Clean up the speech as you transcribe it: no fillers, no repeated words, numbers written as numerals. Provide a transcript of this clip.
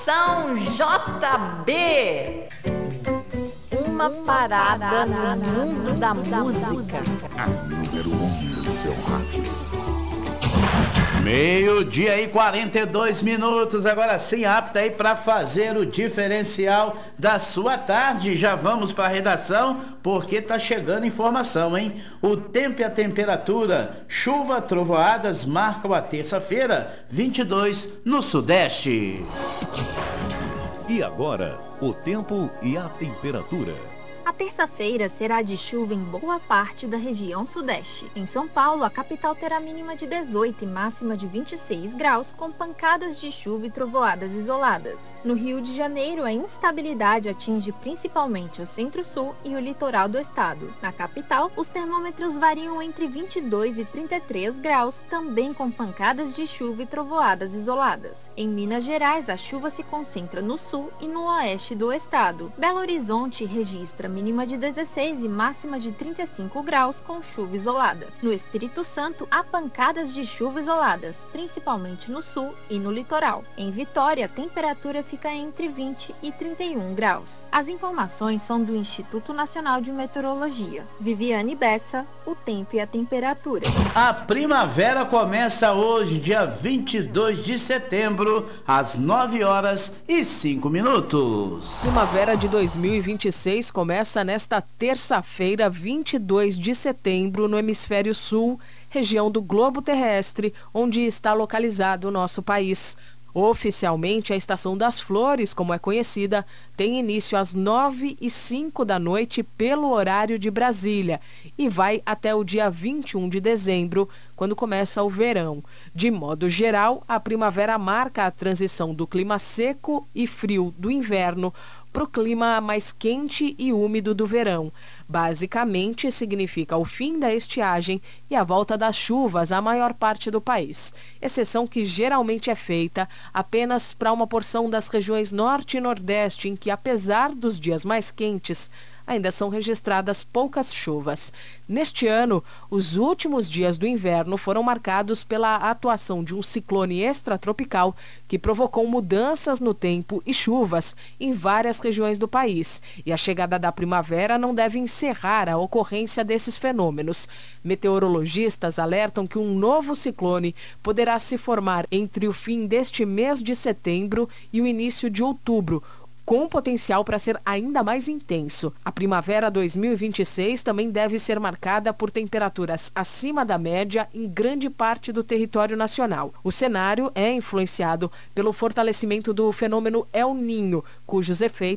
São JB, uma parada no mundo da música. A número 1 do seu rádio. Meio-dia e 42 minutos, agora sim, apta aí para fazer o diferencial da sua tarde. Já vamos para a redação, porque tá chegando informação, hein? O tempo e a temperatura, chuva, trovoadas marcam a terça-feira, 22 no Sudeste. E agora, o tempo e a temperatura. A terça-feira será de chuva em boa parte da região sudeste. Em São Paulo, a capital terá mínima de 18 e máxima de 26 graus, com pancadas de chuva e trovoadas isoladas. No Rio de Janeiro, a instabilidade atinge principalmente o centro-sul e o litoral do estado. Na capital, os termômetros variam entre 22 e 33 graus, também com pancadas de chuva e trovoadas isoladas. Em Minas Gerais, a chuva se concentra no sul e no oeste do estado. Belo Horizonte registra mínima de 16 e máxima de 35 graus com chuva isolada. No Espírito Santo, há pancadas de chuva isoladas, principalmente no sul e no litoral. Em Vitória, a temperatura fica entre 20 e 31 graus. As informações são do Instituto Nacional de Meteorologia. Viviane Bessa, o tempo e a temperatura. A primavera começa hoje, dia 22 de setembro, às 9 horas e 5 minutos. Primavera de 2026 começa nesta terça-feira, 22 de setembro, no hemisfério sul, região do globo terrestre, onde está localizado o nosso país. Oficialmente, a Estação das Flores, como é conhecida, tem início às 9h05 da noite pelo horário de Brasília e vai até o dia 21 de dezembro, quando começa o verão. De modo geral, a primavera marca a transição do clima seco e frio do inverno para o clima mais quente e úmido do verão. Basicamente, significa o fim da estiagem e a volta das chuvas à maior parte do país, exceção que geralmente é feita apenas para uma porção das regiões norte e nordeste, em que, apesar dos dias mais quentes, ainda são registradas poucas chuvas. Neste ano, os últimos dias do inverno foram marcados pela atuação de um ciclone extratropical que provocou mudanças no tempo e chuvas em várias regiões do país. E a chegada da primavera não deve encerrar a ocorrência desses fenômenos. Meteorologistas alertam que um novo ciclone poderá se formar entre o fim deste mês de setembro e o início de outubro, com potencial para ser ainda mais intenso. A primavera 2026 também deve ser marcada por temperaturas acima da média em grande parte do território nacional. O cenário é influenciado pelo fortalecimento do fenômeno El Niño, cujos efeitos